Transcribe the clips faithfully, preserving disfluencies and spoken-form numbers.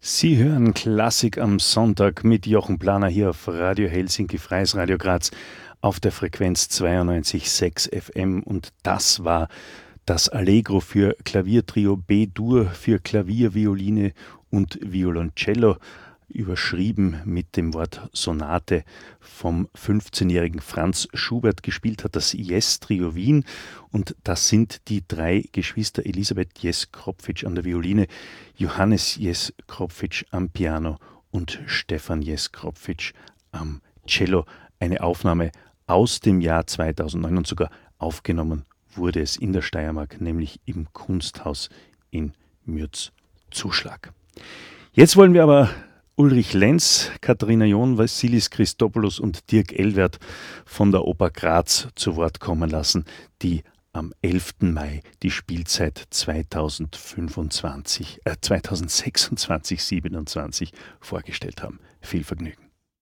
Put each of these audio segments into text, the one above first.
Sie hören Klassik am Sonntag mit Jochen Planer hier auf Radio Helsinki, Freies Radio Graz auf der Frequenz zweiundneunzig Komma sechs F M, und das war das Allegro für Klaviertrio B-Dur für Klavier, Violine und Violoncello, überschrieben mit dem Wort Sonate, vom fünfzehnjährigen Franz Schubert. Gespielt hat das Jess-Trio Wien, und das sind die drei Geschwister Elisabeth Jess-Kropfitsch an der Violine, Johannes Jess-Kropfitsch am Piano und Stefan Jess-Kropfitsch am Cello. Eine Aufnahme aus dem Jahr zweitausendneun, und sogar aufgenommen wurde es in der Steiermark, nämlich im Kunsthaus in Mürzzuschlag. Jetzt wollen wir aber Ulrich Lenz, Katharina John, Vassilis Christopoulos und Dirk Elwert von der Oper Graz zu Wort kommen lassen, die am elften Mai die Spielzeit zweitausendfünfundzwanzig, äh, zweitausendsechsundzwanzig siebenundzwanzig vorgestellt haben. Viel Vergnügen.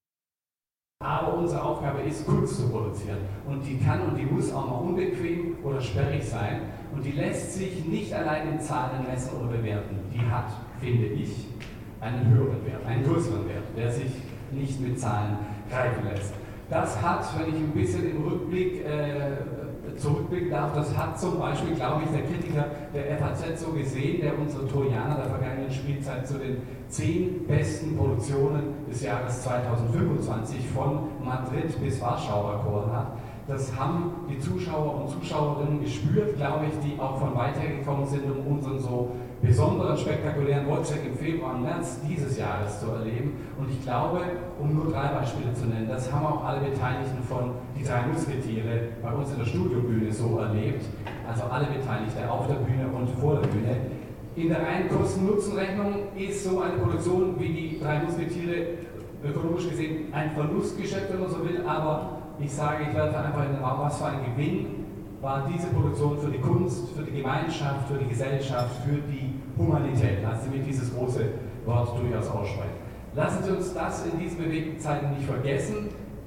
Aber unsere Aufgabe ist, Kunst zu produzieren. Und die kann und die muss auch mal unbequem oder sperrig sein. Und die lässt sich nicht allein in Zahlen messen oder bewerten. Die hat, finde ich, einen höheren Wert, einen größeren Wert, der sich nicht mit Zahlen greifen lässt. Das hat, wenn ich ein bisschen im Rückblick äh, zurückblicken darf, das hat zum Beispiel, glaube ich, der Kritiker der F A Z so gesehen, der unsere Trojaner der vergangenen Spielzeit zu den zehn besten Produktionen des Jahres zweitausendfünfundzwanzig von Madrid bis Warschau erkoren hat. Das haben die Zuschauer und Zuschauerinnen gespürt, glaube ich, die auch von weit her gekommen sind, um unseren so besonderen, spektakulären Wojciech im Februar und März dieses Jahres zu erleben. Und ich glaube, um nur drei Beispiele zu nennen, das haben auch alle Beteiligten von Die drei Musketiere bei uns in der Studiobühne so erlebt. Also alle Beteiligten auf der Bühne und vor der Bühne. In der reinen Kosten-Nutzen-Rechnung ist so eine Produktion wie Die drei Musketiere ökonomisch gesehen ein Verlustgeschäft, wenn man so will, aber ich sage, ich werfe einfach in den Raum, was für ein Gewinn war diese Produktion für die Kunst, für die Gemeinschaft, für die Gesellschaft, für die Humanität. Lassen Sie mich dieses große Wort durchaus aussprechen. Lassen Sie uns das in diesen bewegten Zeiten nicht vergessen,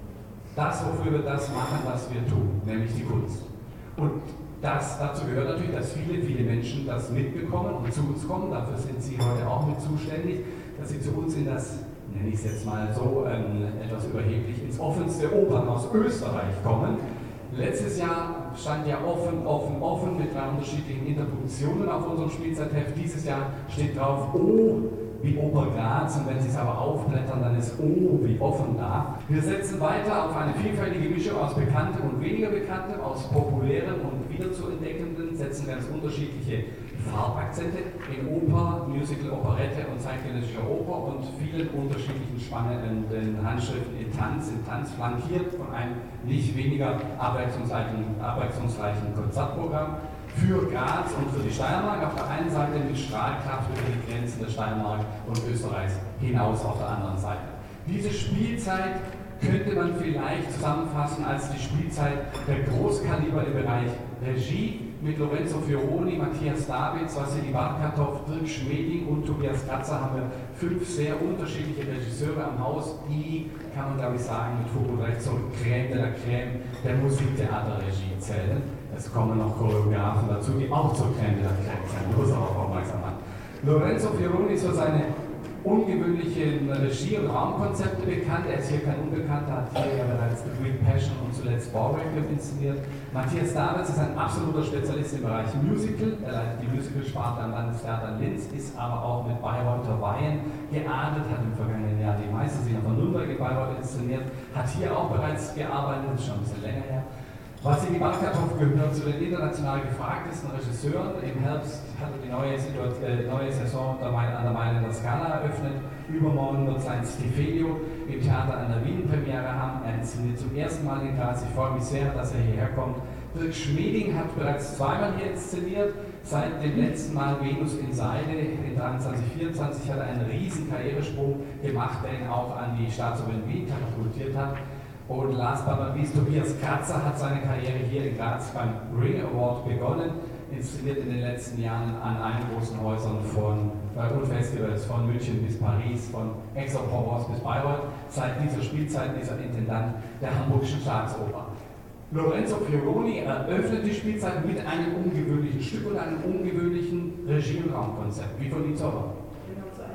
das, wofür wir das machen, was wir tun, nämlich die Kunst. Und das, dazu gehört natürlich, dass viele, viele Menschen das mitbekommen und zu uns kommen. Dafür sind Sie heute auch mit zuständig, dass Sie zu uns in das, nenne ich es jetzt mal so, ähm, etwas überheblich, ins offenste Opernhaus Österreich kommen. Letztes Jahr stand ja offen, offen, offen mit drei unterschiedlichen Interpunktionen auf unserem Spielzeitheft. Dieses Jahr steht drauf O wie Oper Graz, und wenn Sie es aber aufblättern, dann ist O wie offen da. Wir setzen weiter auf eine vielfältige Mischung aus Bekanntem und weniger Bekanntem, aus Populärem und wiederzuentdeckenden, setzen ganz unterschiedliche Farbakzente in Oper, Musical, Operette und zeitgenössischer Oper und vielen unterschiedlichen spannenden Handschriften in Tanz, in Tanz flankiert von einem nicht weniger abwechslungsreichen, abwechslungsreichen Konzertprogramm für Graz und für die Steiermark auf der einen Seite, mit Strahlkraft über die Grenzen der Steiermark und Österreichs hinaus auf der anderen Seite. Diese Spielzeit könnte man vielleicht zusammenfassen als die Spielzeit der Großkaliber im Bereich Regie, mit Lorenzo Fioroni, Matthias Davids, Vassili Barkatov, Dirk Schmeding und Tobias Katzer haben wir fünf sehr unterschiedliche Regisseure am Haus, die, kann man glaube ich sagen, mit Fug und Recht zur Crème de la Crème der Musiktheaterregie zählen. Es kommen noch Choreografen dazu, die auch zur Crème de la Crème zählen, muss darauf aufmerksam machen. Lorenzo Fioroni ist für seine ungewöhnlichen Regie- und Raumkonzepte bekannt. Er ist hier kein Unbekannter, hat hier ja bereits The Great Passion und zuletzt Ballroom inszeniert. Matthias Davids ist ein absoluter Spezialist im Bereich Musical. Er leitet die Musicalsparte am Landestheater Linz, ist aber auch mit Bayreuther Weihen geadelt, hat im vergangenen Jahr die Meistersinger von Nürnberg in Bayreuth inszeniert, hat hier auch bereits gearbeitet, das ist schon ein bisschen länger her. Vassili Barkatov gehört zu den international gefragtesten Regisseuren. Im Herbst hat er die neue, äh, neue Saison der Main, an der Mailänder Scala eröffnet. Übermorgen wird sein Stifelio im Theater an der Wien Premiere haben. Er inszeniert zum ersten Mal in Graz. Ich freue mich sehr, dass er hierher kommt. Dirk Schmeding hat bereits zweimal hier inszeniert. Seit dem letzten Mal Venus in Seide in dreiundzwanzig vierundzwanzig hat er einen riesen Karrieresprung gemacht, der ihn auch an die Staatsoper in Wien katapultiert hat. Und last but not least, Tobias Katzer hat seine Karriere hier in Graz beim Ring Award begonnen, inszeniert in den letzten Jahren an allen großen Häusern von äh, und Festivals, von München bis Paris, von Aix-en-Provence bis Bayreuth. Seit dieser Spielzeit dieser Intendant der Hamburgischen Staatsoper. Lorenzo Fioroni eröffnet die Spielzeit mit einem ungewöhnlichen Stück und einem ungewöhnlichen Regie- und Raumkonzept. Wie von Ihnen zu erwarten?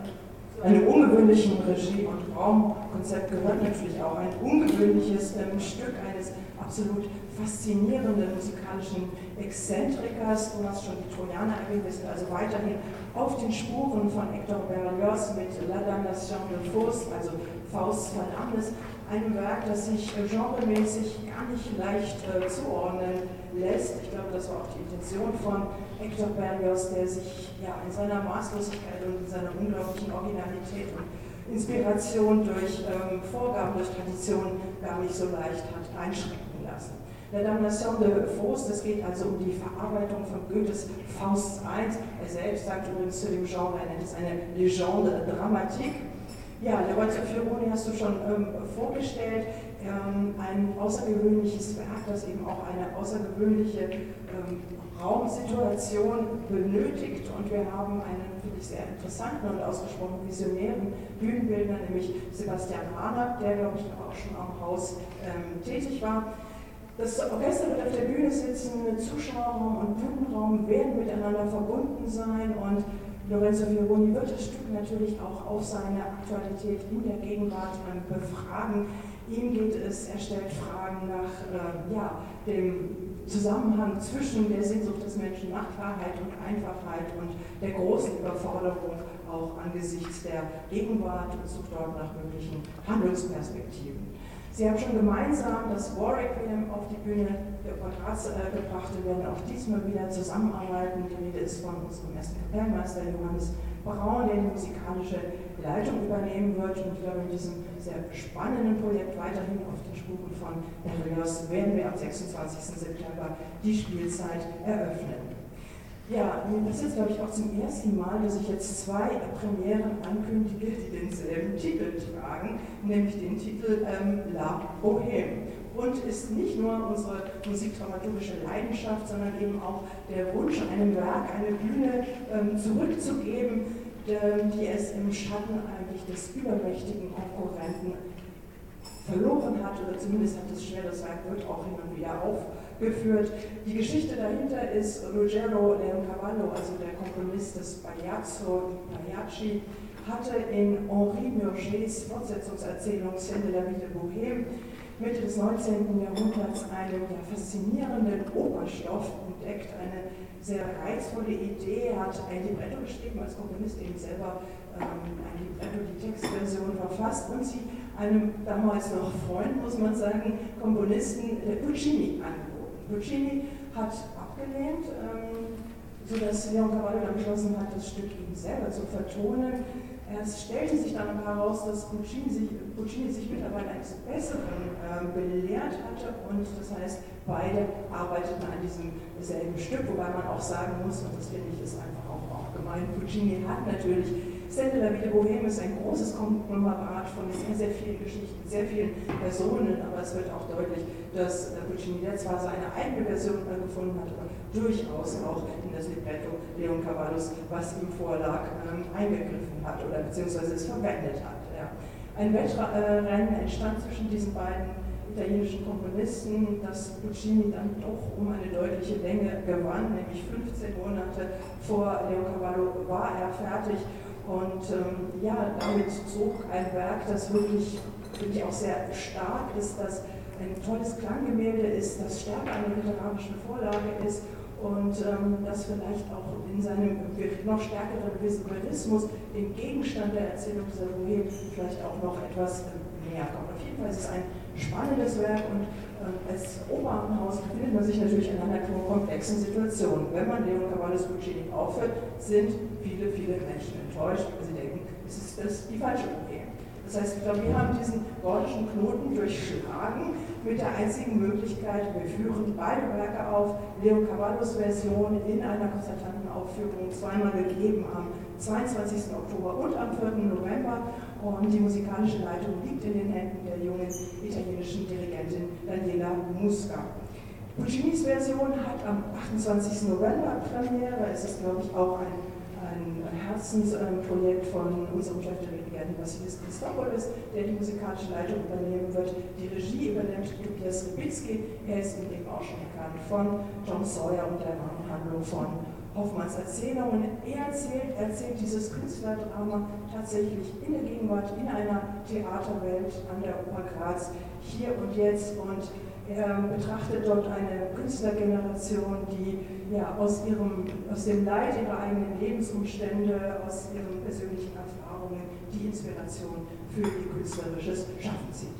einem ungewöhnlichen Regie- und Raumkonzept gehört natürlich auch ein ungewöhnliches ähm, Stück eines absolut faszinierenden musikalischen Exzentrikers. Du hast schon die Trojaner erwähnt, wir sind also weiterhin auf den Spuren von Hector Berlioz mit La Damnation de Faust, also Fausts Verdammnis, einem Werk, das sich äh, genremäßig gar nicht leicht äh, zuordnen lässt. Ich glaube, das war auch die Intention von Hector Berlioz, der sich ja, in seiner Maßlosigkeit und in seiner unglaublichen Originalität und Inspiration durch ähm, Vorgaben, durch Tradition gar nicht so leicht hat einschränken lassen. La Damnation de Faust, es geht also um die Verarbeitung von Goethes Faust eins. Er selbst sagt übrigens zu dem Genre, er nennt es eine Legende dramatique. Ja, Lorenzo Fioroni hast du schon ähm, vorgestellt, ähm, ein außergewöhnliches Werk, das eben auch eine außergewöhnliche ähm, Raumsituation benötigt, und wir haben einen, finde ich, sehr interessanten und ausgesprochen visionären Bühnenbildner, nämlich Sebastian Rahner, der, glaube ich, auch schon am Haus ähm, tätig war. Das Orchester wird auf der Bühne sitzen, Zuschauerraum und Bühnenraum werden miteinander verbunden sein, und Lorenzo Fioroni wird das Stück natürlich auch auf seine Aktualität in der Gegenwart ähm, befragen. Ihm geht es, er stellt Fragen nach äh, ja, dem Zusammenhang zwischen der Sehnsucht des Menschen nach Klarheit und Einfachheit und der großen Überforderung auch angesichts der Gegenwart, und sucht dort nach möglichen Handlungsperspektiven. Sie haben schon gemeinsam das War Requiem auf die Bühne der Oper Graz äh, gebracht und werden auch diesmal wieder zusammenarbeiten. Die Rede ist von unserem ersten Kapellmeister Johannes Braun, der die musikalische Leitung übernehmen wird. Und ich glaube, in diesem sehr spannenden Projekt weiterhin auf den Spuren von Berlioz werden wir am sechsundzwanzigsten September die Spielzeit eröffnen. Ja, mir passiert es, glaube ich, auch zum ersten Mal, dass ich jetzt zwei Premieren ankündige, die denselben Titel tragen, nämlich den Titel ähm, La Bohème. Und ist nicht nur unsere musikdramaturgische Leidenschaft, sondern eben auch der Wunsch, einem Werk eine Bühne ähm, zurückzugeben, ähm, die es im Schatten eigentlich des übermächtigen Konkurrenten verloren hat, oder zumindest hat es schwer, das Werk wird auch hin und wieder aufgeführt. Die Geschichte dahinter ist, Ruggero Leoncavallo, also der Komponist des Pagliaccio di Pagliacci, hatte in Henri Murgers Fortsetzungserzählung Scène de la Vie de Bohème Mitte des neunzehnten Jahrhunderts einen ja, faszinierenden Operstoff entdeckt, eine sehr reizvolle Idee, hat ein Libretto geschrieben, als Komponist eben selber ähm, ein Libretto, die Textversion verfasst, und sie einem damals noch Freund, muss man sagen, Komponisten äh, Puccini angeboten. Puccini hat abgelehnt, ähm, sodass Leoncavallo dann beschlossen hat, das Stück eben selber zu vertonen. Es stellte sich dann heraus, dass Puccini sich, Puccini sich mittlerweile eines Besseren äh, belehrt hatte, und das heißt, beide arbeiteten an diesem selben Stück, wobei man auch sagen muss, und das finde ich ist einfach auch, auch gemein, Puccini hat natürlich, Scène de la Vie de Bohème ist ein großes Konglomerat von sehr, sehr vielen Geschichten, sehr vielen Personen, aber es wird auch deutlich, dass äh, Puccini, der zwar seine eigene Version äh, gefunden hat, aber durchaus auch in das Libretto Leoncavallos, was ihm vorlag, ähm, eingegriffen hat oder beziehungsweise es verwendet hat. Ja. Ein Wettrennen entstand zwischen diesen beiden italienischen Komponisten, das Puccini dann doch um eine deutliche Länge gewann, nämlich fünfzehn Monate vor Leoncavallo war er fertig, und ähm, ja, damit zog ein Werk, das wirklich, wirklich auch sehr stark ist, das ein tolles Klanggemälde ist, das stärker einer literarischen Vorlage ist, und ähm, das vielleicht auch in seinem noch stärkeren Verismus den Gegenstand der Erzählung dieser Bohème vielleicht auch noch etwas äh, näher kommt. Auf jeden Fall ist es ein spannendes Werk, und äh, als Opernhaus befindet man sich natürlich in einer komplexen Situation. Wenn man Leoncavallo Puccini aufhört, sind viele, viele Menschen enttäuscht, weil sie denken, es ist das die falsche Bohème. Das heißt, ich glaube, wir haben diesen gordischen Knoten durchschlagen mit der einzigen Möglichkeit, wir führen beide Werke auf, Leoncavallos Version in einer konzertanten Aufführung, zweimal gegeben am zweiundzwanzigsten Oktober und am vierten November, und die musikalische Leitung liegt in den Händen der jungen italienischen Dirigentin Daniela Musca. Puccinis Version hat am achtundzwanzigsten November Premiere, es ist, glaube ich, auch ein ein Herzensprojekt von unserem Chefdirigenten Vassilis Christopoulos, der die musikalische Leitung übernehmen wird. Die Regie übernimmt Tobias Rybicki, er ist eben auch schon bekannt von Tom Sawyer und der Rahmenhandlung von Hoffmanns Erzählungen. Er erzählt, erzählt dieses Künstlerdrama tatsächlich in der Gegenwart, in einer Theaterwelt an der Oper Graz, hier und jetzt, und er betrachtet dort eine Künstlergeneration, die ja, aus, ihrem, aus dem Leid ihrer eigenen Lebensumstände, aus ihren persönlichen Erfahrungen die Inspiration für ihr künstlerisches Schaffen zieht.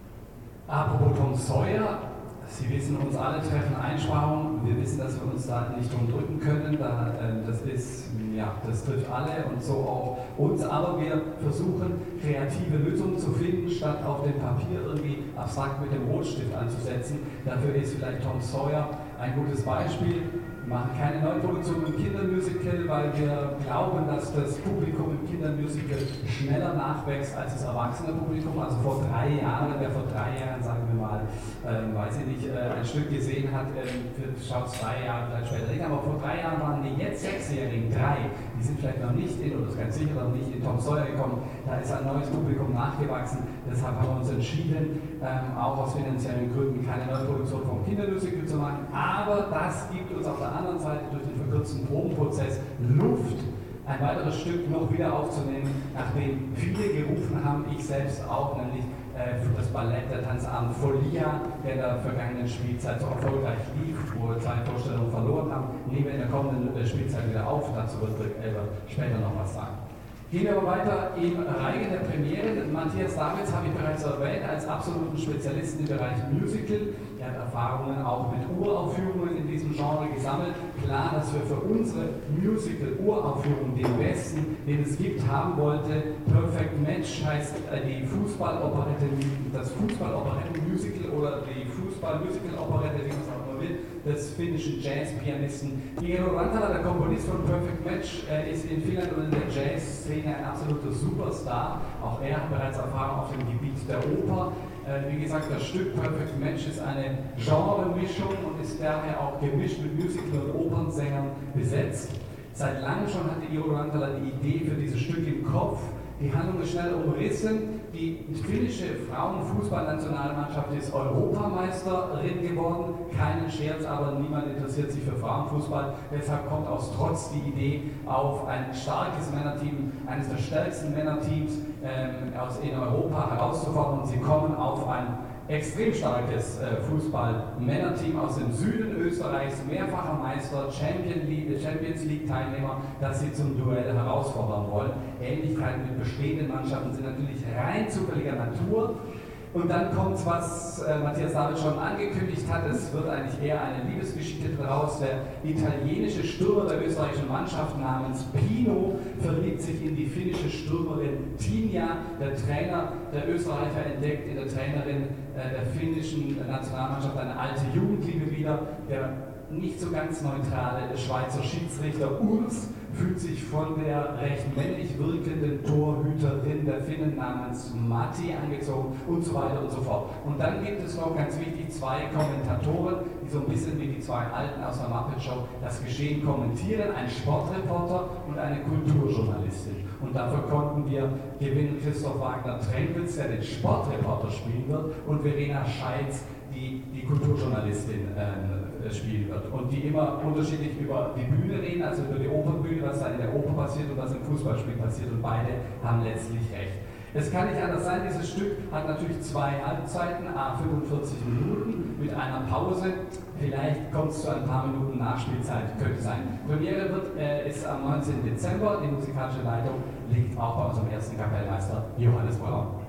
Apropos Tom Sawyer, Sie wissen, uns alle treffen Einsparungen. Wir wissen, dass wir uns da nicht drum drücken können. Da, äh, das ist, ja, das trifft alle und so auch uns. Aber wir versuchen, kreative Lösungen zu finden, statt auf dem Papier irgendwie abstrakt mit dem Rotstift anzusetzen. Dafür ist vielleicht Tom Sawyer ein gutes Beispiel. Wir machen keine Neuproduktion im Kindermusical, weil wir glauben, dass das Publikum im Kindermusical schneller nachwächst als das erwachsene Publikum. Also vor drei Jahren, wer vor drei Jahren, sagen wir mal, ähm, weiß ich nicht, äh, ein Stück gesehen hat, ähm, schaut es drei Jahre vielleicht später nicht. Aber vor drei Jahren waren die jetzt Sechsjährigen, drei, die sind vielleicht noch nicht in, oder ganz sicher noch nicht in Tom Sawyer gekommen. Da ist ein neues Publikum nachgewachsen. Deshalb haben wir uns entschieden, ähm, auch aus finanziellen Gründen keine Neuproduktion vom Kindermusical zu machen. Aber das gibt uns auf der anderen Seite durch den verkürzten Probenprozess Luft, ein weiteres Stück noch wieder aufzunehmen, nachdem viele gerufen haben, ich selbst auch, nämlich äh, für das Ballett der Tanzabend Folia, der in der vergangenen Spielzeit so erfolgreich lief, wo wir zwei Vorstellungen verloren haben, nehmen wir in der kommenden äh, Spielzeit wieder auf, dazu wird Elber später noch was sagen. Gehen wir aber weiter im Reigen der Premieren. Matthias Davids habe ich bereits erwähnt, als absoluten Spezialisten im Bereich Musical. Er hat Erfahrungen auch mit Uraufführungen in diesem Genre gesammelt. Klar, dass wir für unsere Musical-Uraufführung den besten, den es gibt, haben wollte. Perfect Match heißt die Fußballoperette, das Fußballoperetten-Musical oder die Fußball-Musical-Operette, wie man es auch immer will, des finnischen Jazz-Pianisten Eero Rantala, der Komponist von Perfect Match, äh, ist in Finnland und in der Jazz-Szene ein absoluter Superstar. Auch er hat bereits Erfahrung auf dem Gebiet der Oper. Äh, wie gesagt, das Stück Perfect Match ist eine Genre-Mischung und ist daher auch gemischt mit Musical- und Opernsängern besetzt. Seit langem schon hatte Eero Rantala die Idee für dieses Stück im Kopf. Die Handlung ist schnell umrissen. Die finnische Frauenfußballnationalmannschaft ist Europameisterin geworden. Keinen Scherz, aber niemand interessiert sich für Frauenfußball. Deshalb kommt aus Trotz die Idee auf, ein starkes Männerteam, eines der stärksten Männerteams ähm, aus, in Europa herauszufordern. Sie kommen auf ein extrem starkes äh, Fußball-Männerteam aus dem Süden Österreichs, mehrfacher Meister, Champion League, Champions League-Teilnehmer, das sie zum Duell herausfordern wollen. Ähnlichkeiten mit bestehenden Mannschaften sind natürlich rein zufälliger Natur. Und dann kommt, was äh, Matthias David schon angekündigt hat, es wird eigentlich eher eine Liebesgeschichte daraus. Der italienische Stürmer der österreichischen Mannschaft namens Pino verliebt sich in die finnische Stürmerin Tinja. Der Trainer der Österreicher entdeckt in der Trainerin äh, der finnischen Nationalmannschaft eine alte Jugendliebe wieder. Der nicht so ganz neutrale Schweizer Schiedsrichter Urs fühlt sich von der recht männlich wirkenden Torhüterin der Finnen namens Matti angezogen und so weiter und so fort. Und dann gibt es noch ganz wichtig zwei Kommentatoren, die so ein bisschen wie die zwei Alten aus der Muppet Show das Geschehen kommentieren, ein Sportreporter und eine Kulturjournalistin. Und dafür konnten wir gewinnen Christoph Wagner-Trempels, der den Sportreporter spielen wird, und Verena Scheitz, die die Kulturjournalistin äh, spielen wird und die immer unterschiedlich über die Bühne reden, also über die Opernbühne, was da in der Oper passiert und was im Fußballspiel passiert, und beide haben letztlich recht. Es kann nicht anders sein, dieses Stück hat natürlich zwei Halbzeiten, à fünfundvierzig Minuten mit einer Pause. Vielleicht kommt es zu ein paar Minuten Nachspielzeit, könnte sein. Premiere wird, äh, ist am neunzehnten Dezember, die musikalische Leitung liegt auch bei unserem ersten Kapellmeister Johannes Braun.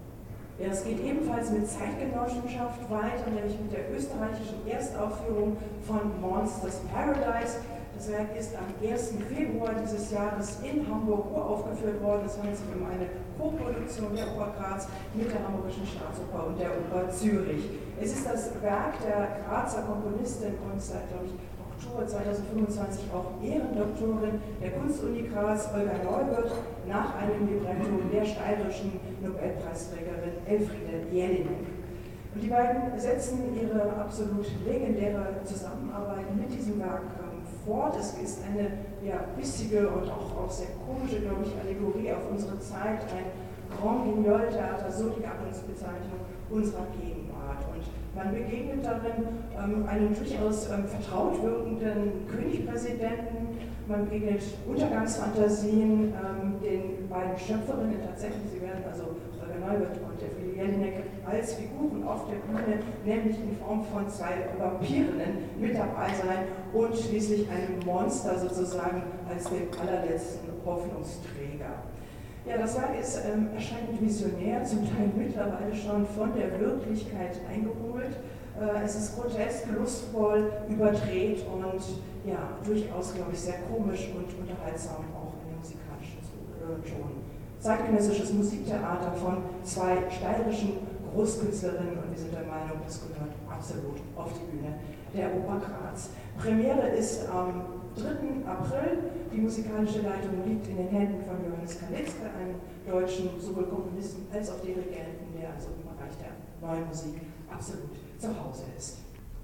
Ja, es geht ebenfalls mit Zeitgenossenschaft weiter, nämlich mit der österreichischen Erstaufführung von Monsters Paradise. Das Werk ist am ersten Februar dieses Jahres in Hamburg uraufgeführt worden. Es handelt sich um eine Co-Produktion der Oper Graz mit der Hamburgischen Staatsoper und der Oper Zürich. Es ist das Werk der Grazer Komponistin und seit, glaube ich, Oktober zweitausendfünfundzwanzig auch Ehrendoktorin der Kunstuni Graz, Olga Neubert, nach einem Libretto der steirischen Nobelpreisträgerin Elfriede Jelinek. Und die beiden setzen ihre absolut legendäre Zusammenarbeit mit diesem Werk ähm, fort. Es ist eine ja, bissige und auch, auch sehr komische, glaube ich, Allegorie auf unsere Zeit, ein Grand Guignol-Theater, so die Gattungsbezeichnung unserer Gegenwart. Und man begegnet darin ähm, einem durchaus ähm, vertraut wirkenden Königpräsidenten, Man begegnet Untergangsfantasien ähm, den beiden Schöpferinnen tatsächlich. Sie werden also Olga Neuwirth und Elfriede Jelinek als Figuren auf der Bühne, nämlich in Form von zwei Vampirinnen mit dabei sein und schließlich einem Monster sozusagen als dem allerletzten Hoffnungsträger. Ja, das Werk ist ähm, erscheinend visionär, zum Teil mittlerweile schon von der Wirklichkeit eingeholt. Äh, es ist grotesk, lustvoll, überdreht und ja, durchaus, glaube ich, sehr komisch und unterhaltsam auch in den musikalischen Ton. Zeitgenössisches Musiktheater von zwei steirischen Großkünstlerinnen und wir sind der Meinung, das gehört absolut auf die Bühne der Oper Graz. Premiere ist am dritten April. Die musikalische Leitung liegt in den Händen von Johannes Kanitzke, einem deutschen sowohl Komponisten als auch Dirigenten, der also im Bereich der neuen Musik absolut zu Hause ist.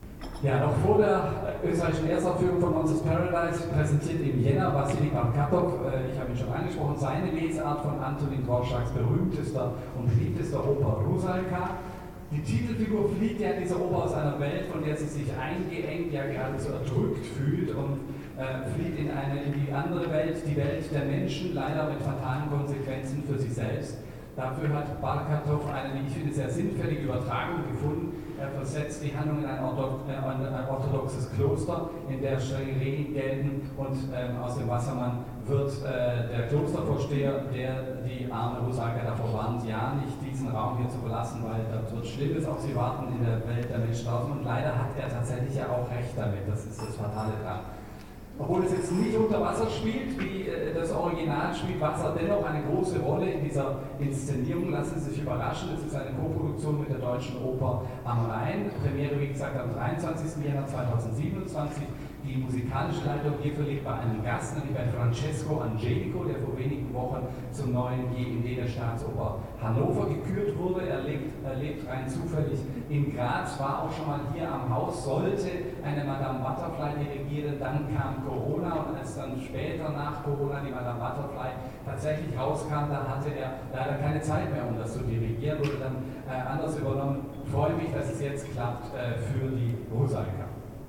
Ja, noch vor der österreichischen Erstaufführung von Monsters Paradise präsentiert im Jänner Wassily Barkatov, äh, ich habe ihn schon angesprochen, seine Lesart von Antonin Dvořáks berühmtester und beliebtester Oper Rusalka. Die Titelfigur fliegt ja in dieser Oper aus einer Welt, von der sie sich eingeengt, ja geradezu erdrückt fühlt und äh, flieht in, eine, in die andere Welt, die Welt der Menschen, leider mit fatalen Konsequenzen für sie selbst. Dafür hat Barkatov eine, wie ich finde, sehr sinnfällige Übertragung gefunden. Er versetzt die Handlung in ein, Ortho äh, ein orthodoxes Kloster, in der strenge Regeln gelten und ähm, aus dem Wassermann wird äh, der Klostervorsteher, der die arme Rusalka davor warnt, ja nicht diesen Raum hier zu verlassen, weil da wird Schlimmes auf sie warten in der Welt der Menschen draußen. Und leider hat er tatsächlich ja auch recht damit, das ist das Fatale dran. Obwohl es jetzt nicht unter Wasser spielt, wie äh, das Original, spielt Wasser dennoch eine große Rolle in dieser Inszenierung. Lassen Sie sich überraschen, es ist eine Koproduktion mit der Deutschen Oper am Rhein. Premiere, wie gesagt, am dreiundzwanzigsten Jänner zweitausendsiebenundzwanzig. Die musikalische Leitung hierfür liegt bei einem Gast, nämlich bei Francesco Angelico, der vor wenigen Wochen zum neuen G M D der Staatsoper Hannover gekürt wurde. Er lebt, er lebt rein zufällig in Graz, war auch schon mal hier am Haus, sollte eine Madame Butterfly dirigieren, dann kam Corona und als dann später nach Corona die Madame Butterfly tatsächlich rauskam, da hatte er leider keine Zeit mehr, um das zu dirigieren, wurde dann äh, anders übernommen. Ich freue mich, dass es jetzt klappt äh, für die Rusalka.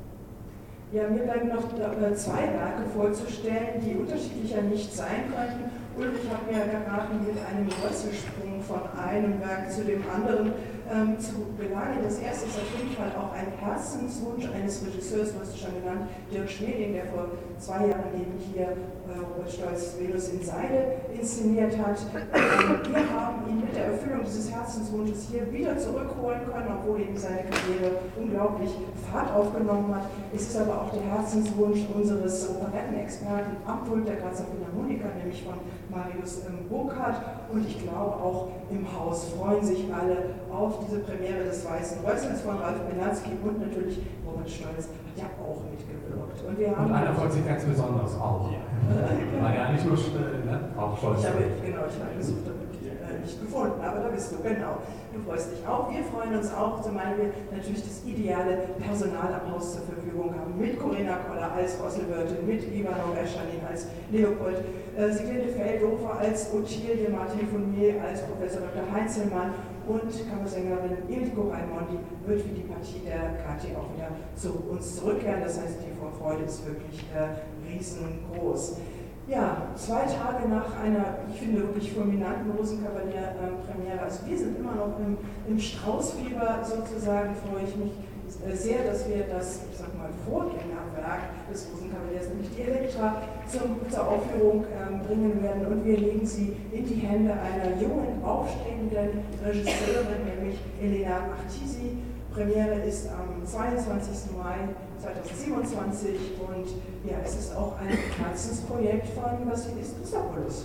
Ja, mir bleiben noch zwei Werke vorzustellen, die unterschiedlicher nicht sein könnten. Ulrich hat mir geraten, mit einem Wurzelsprung von einem Werk zu dem anderen ähm, zu gelangen. Das erste ist auf jeden Fall auch ein Herzenswunsch eines Regisseurs, du hast es schon genannt, Dirk Schmeling, der vor zwei Jahren eben hier äh, Robert Stolz Venus in Seide inszeniert hat. Ähm, wir haben ihn mit der Erfüllung dieses Herzenswunsches hier wieder zurückholen können, obwohl eben seine Karriere unglaublich Fahrt aufgenommen hat. Es ist aber auch der Herzenswunsch unseres Operettenexperten am Pult der Grazer Philharmoniker, nämlich von Marius ähm, Burkhardt. Und ich glaube, auch im Haus freuen sich alle auf diese Premiere des Weißen Rössels von Ralf Benatzky und natürlich Robert Stolz hat ja auch mitgewirkt. Und, wir haben und einer freut sich ganz besonders auch. War ja nicht nur äh, ne? auch Stolz. Ich habe, genau, ich habe gesucht, aber äh, nicht gefunden, aber da bist du, genau. Du freust dich auch, wir freuen uns auch, zumal wir natürlich das ideale Personal am Haus zur Verfügung haben, mit Corinna Koller als Rosselwirtin, mit Ivano Reschanin als Leopold, äh, Siglinde Feldhofer als Ottilie, Martin Fournier als Professor Doktor Heinzelmann und Kammersängerin Ildiko Raimondi wird wie die Partie der Kathi auch wieder zu uns zurückkehren. Das heißt, die Vorfreude ist wirklich äh, riesengroß. Ja, zwei Tage nach einer, ich finde, wirklich fulminanten Rosenkavalier-Premiere, also wir sind immer noch im, im Straußfieber sozusagen, freue ich mich sehr, dass wir das, ich sag mal, Vorgängerwerk des Rosenkavaliers, nämlich die Elektra, zum, zur Aufführung ähm, bringen werden und wir legen sie in die Hände einer jungen, aufstrebenden Regisseurin, nämlich Elena Artisi. Premiere ist am zweiundzwanzigsten Mai zweitausendsiebenundzwanzig und ja, es ist auch ein Herzensprojekt von Vassilis Christopoulos.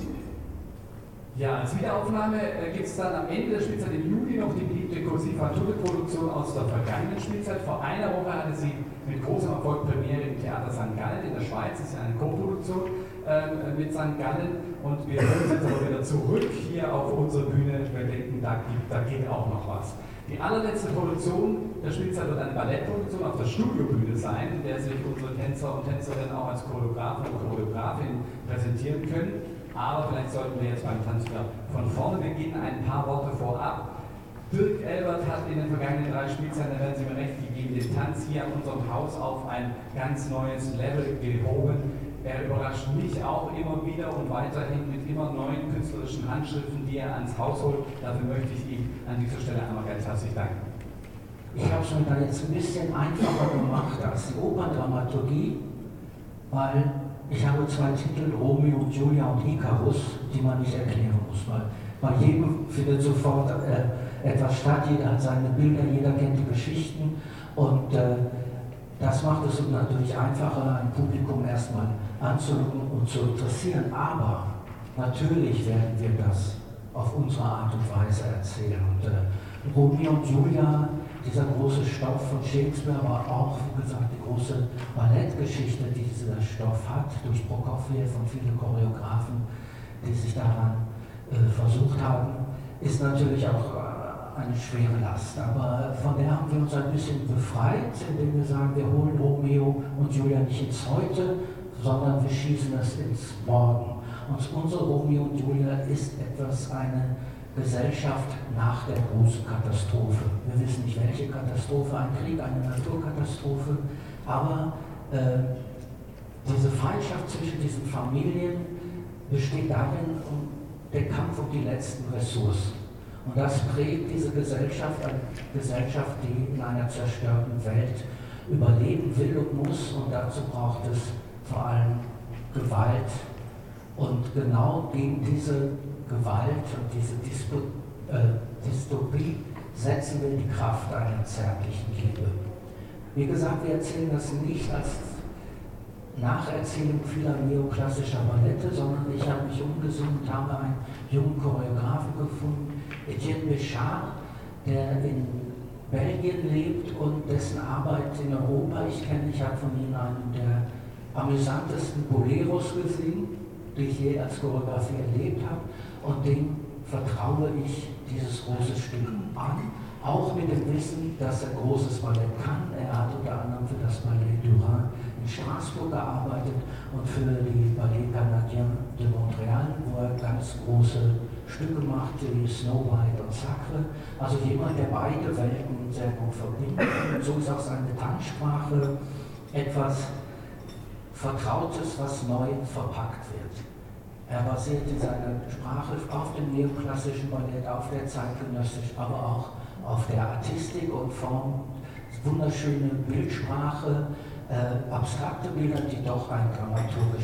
Ja, als Wiederaufnahme äh, gibt es dann am Ende der Spielzeit im Juli noch die beliebte Così fan tutte-Produktion aus der vergangenen Spielzeit. Vor einer Woche hatte sie mit großem Erfolg Premiere im Theater Sankt Gallen in der Schweiz. Das ist ja eine Koproduktion äh, mit Sankt Gallen und wir hören jetzt aber wieder zurück hier auf unsere Bühne. Wir denken, da, gibt, da geht auch noch was. Die allerletzte Produktion der Spielzeit wird eine Ballettproduktion auf der Studiobühne sein, in der sich unsere Tänzer und Tänzerinnen auch als Choreografen und Choreografin präsentieren können. Aber vielleicht sollten wir jetzt beim Tanz wieder von vorne beginnen. Ein paar Worte vorab. Dirk Elbert hat in den vergangenen drei Spielzeiten, da werden Sie mir recht gegeben, den Tanz hier an unserem Haus auf ein ganz neues Level gehoben. er überrascht mich auch immer wieder und weiterhin mit immer neuen künstlerischen Handschriften, die er ans Haus holt. Dafür möchte ich ihm an dieser Stelle einmal ganz herzlich danken. Ich habe es mir da jetzt ein bisschen einfacher gemacht als die Operndramaturgie, weil ich habe zwei Titel, Romeo und Julia und Ikarus, die man nicht erklären muss, weil bei jedem findet sofort äh, etwas statt, jeder hat seine Bilder, jeder kennt die Geschichten und äh, das macht es natürlich einfacher, ein Publikum erstmal anzulocken und zu interessieren, aber natürlich werden wir das auf unsere Art und Weise erzählen. Und, äh, Romeo und Julia, dieser große Stoff von Shakespeare, aber auch, wie gesagt, die große Ballettgeschichte, die dieser Stoff hat, durch Prokofjew und viele Choreografen, die sich daran äh, versucht haben, ist natürlich auch äh, eine schwere Last. Aber von der haben wir uns ein bisschen befreit, indem wir sagen, wir holen Romeo und Julia nicht ins Heute, sondern wir schießen es ins Morgen. Und unsere Romeo und Julia ist etwas eine Gesellschaft nach der großen Katastrophe. Wir wissen nicht, welche Katastrophe, ein Krieg, eine Naturkatastrophe, aber äh, diese Feindschaft zwischen diesen Familien besteht darin, um den Kampf um die letzten Ressourcen. Und das prägt diese Gesellschaft, eine Gesellschaft, die in einer zerstörten Welt überleben will und muss, und dazu braucht es vor allem Gewalt. Und genau gegen diese Gewalt und diese Dispo, äh, Dystopie setzen wir die Kraft einer zärtlichen Liebe. Wie gesagt, wir erzählen das nicht als Nacherzählung vieler neoklassischer Ballette, sondern ich habe mich umgesehen und habe einen jungen Choreografen gefunden, Etienne Béchard, der in Belgien lebt und dessen Arbeit in Europa ich kenne. Ich habe von ihm einen der amüsantesten Boleros gesehen, die ich je als Choreografie erlebt habe, und dem vertraue ich dieses große Stück an, auch mit dem Wissen, dass er großes Ballett kann. Er hat unter anderem für das Ballet Durin in Straßburg gearbeitet und für die Ballet Canadien de Montréal, wo er ganz große Stücke macht, wie Snow White und Sacre. Also jemand, der beide Welten sehr gut verbindet. Und so ist auch seine Tanzsprache etwas Vertrautes, was neu verpackt wird. Er basiert in seiner Sprache auf dem neoklassischen Ballett, auf der zeitgenössischen, aber auch auf der Artistik und formt wunderschöne Bildsprache, äh, abstrakte Bilder, die doch ein dramaturgisches